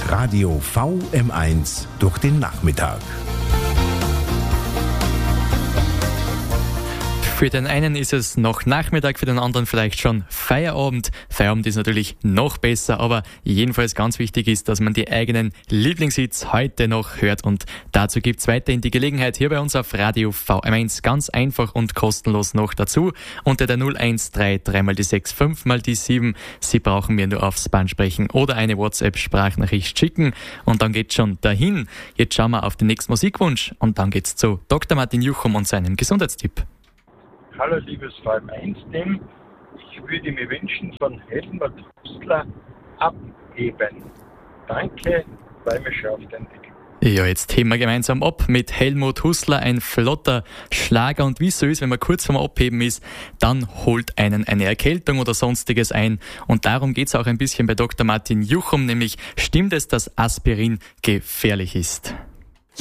mit Radio VM1 durch den Nachmittag. Für den einen ist es noch Nachmittag, für den anderen vielleicht schon Feierabend. Feierabend ist natürlich noch besser, aber jedenfalls ganz wichtig ist, dass man die eigenen Lieblingshits heute noch hört. Und dazu gibt's weiterhin die Gelegenheit hier bei uns auf Radio VM1 ganz einfach und kostenlos noch dazu. Unter der 0133 mal die 65 mal die 7. Sie brauchen mir nur aufs Band sprechen oder eine WhatsApp-Sprachnachricht schicken. Und dann geht's schon dahin. Jetzt schauen wir auf den nächsten Musikwunsch und dann geht's zu Dr. Martin Juchum und seinem Gesundheitstipp. Hallo liebes VM1-Team, ich würde mir wünschen von Helmut Hustler abheben. Danke, weil mir schon auf den Weg. Ja, jetzt heben wir gemeinsam ab mit Helmut Hustler, ein flotter Schlager. Und wie so ist, wenn man kurz vorm Abheben ist, dann holt einen eine Erkältung oder sonstiges ein. Und darum geht's auch ein bisschen bei Dr. Martin Juchum, nämlich stimmt es, dass Aspirin gefährlich ist?